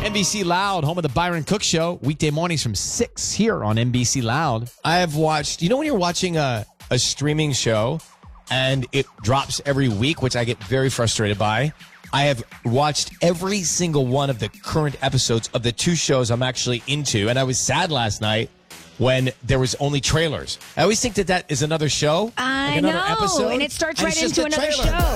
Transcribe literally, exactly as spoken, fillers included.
N B C Loud, home of the Byron Cook Show, weekday mornings from six here on N B C Loud. I have watched, you know when you're watching a, a streaming show and it drops every week, which I get very frustrated by? I have watched every single one of the current episodes of the two shows I'm actually into, and I was sad last night when there was only trailers. I always think that that is another show. I like another know, episode, and it starts and right it's just into a another trailer. show.